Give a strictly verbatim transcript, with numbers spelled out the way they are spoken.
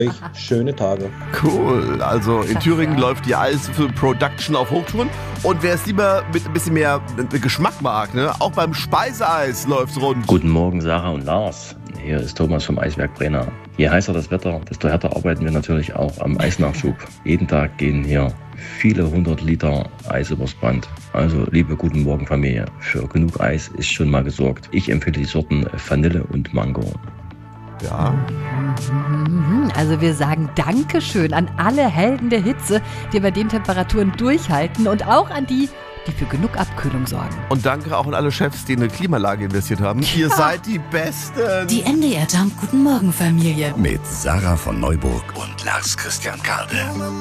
schöne Tage. Cool. Also in Thüringen läuft die Eis-Production auf Hochtouren. Und wer es lieber mit ein bisschen mehr Geschmack mag, ne? Auch beim Speiseeis läuft's rund. Guten Morgen, Sarah und Lars. Hier ist Thomas vom Eiswerk Brenner. Je heißer das Wetter, desto härter arbeiten wir natürlich auch am Eisnachschub. Jeden Tag gehen hier viele hundert Liter Eis übers Band. Also, liebe Guten Morgen Familie, für genug Eis ist schon mal gesorgt. Ich empfehle die Sorten Vanille und Mango. Ja. Also wir sagen Dankeschön an alle Helden der Hitze, die bei den Temperaturen durchhalten und auch an die, die für genug Abkühlung sorgen. Und danke auch an alle Chefs, die in eine Klimaanlage investiert haben. Ihr seid die Besten. Die M D R Jump Guten Morgen Familie. Mit Sarah von Neuburg und Lars Christian Kade.